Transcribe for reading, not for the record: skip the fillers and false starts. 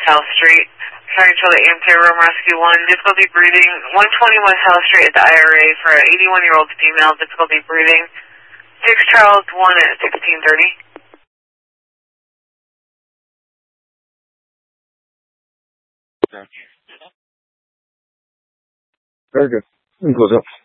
South Street. Sorry, Charlie Amter, Room Rescue 1. Difficulty breathing. 121 South Street at the IRA for an 81-year-old female. Difficulty breathing. 6 Charles 1 at 1630. Very good. Close up.